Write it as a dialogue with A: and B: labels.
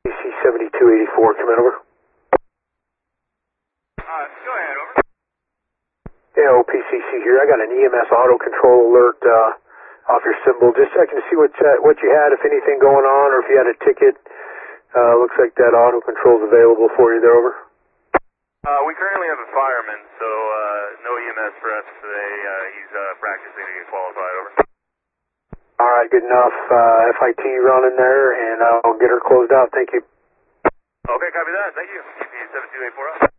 A: PC 7284, come in, over.
B: Go ahead, over.
A: Yeah, OPCC here. I got an EMS auto control alert off your symbol. Just checking to see what you had, if anything going on, or if you had a ticket. Looks like that auto control is available for you there, over.
B: We currently have a fireman, so no EMS for us today. He's practicing to get qualified, over.
A: All right, good enough. FIT running there, and I'll get her closed out. Thank you.
B: Okay, copy that. Thank you. CP 7284 up.